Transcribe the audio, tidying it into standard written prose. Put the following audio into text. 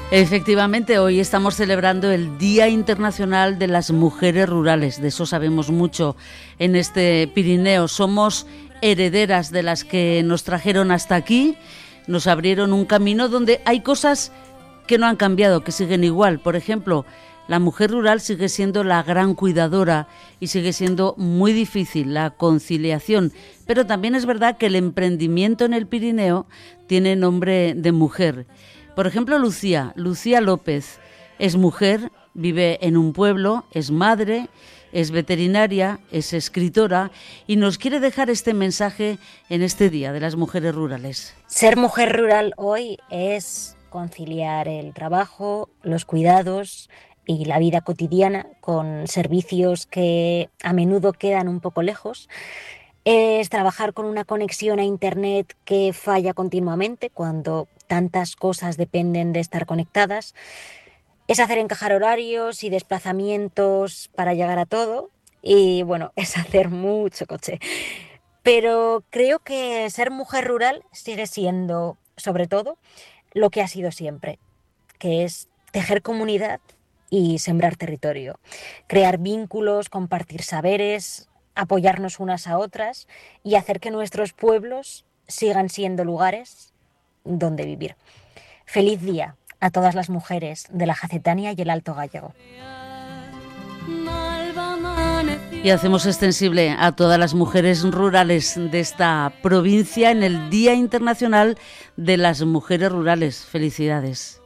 Efectivamente, hoy estamos celebrando el Día Internacional de las Mujeres Rurales. De eso sabemos mucho en este Pirineo. Somos herederas de las que nos trajeron hasta aquí, nos abrieron un camino donde hay cosas que no han cambiado, que siguen igual. Por ejemplo, la mujer rural sigue siendo la gran cuidadora y sigue siendo muy difícil la conciliación. Pero también es verdad que el emprendimiento en el Pirineo tiene nombre de mujer. Por ejemplo, Lucía López es mujer, vive en un pueblo, es madre, es veterinaria, es escritora y nos quiere dejar este mensaje en este Día de las Mujeres Rurales. Ser mujer rural hoy es conciliar el trabajo, los cuidados y la vida cotidiana con servicios que a menudo quedan un poco lejos. Es trabajar con una conexión a Internet que falla continuamente cuando tantas cosas dependen de estar conectadas. Es hacer encajar horarios y desplazamientos para llegar a todo. Y bueno, es hacer mucho coche. Pero creo que ser mujer rural sigue siendo, sobre todo, lo que ha sido siempre, que es tejer comunidad y sembrar territorio, crear vínculos, compartir saberes, apoyarnos unas a otras y hacer que nuestros pueblos sigan siendo lugares donde vivir. Feliz día a todas las mujeres de la Jacetania y el Alto Gállego. Y hacemos extensible a todas las mujeres rurales de esta provincia en el Día Internacional de las Mujeres Rurales. Felicidades.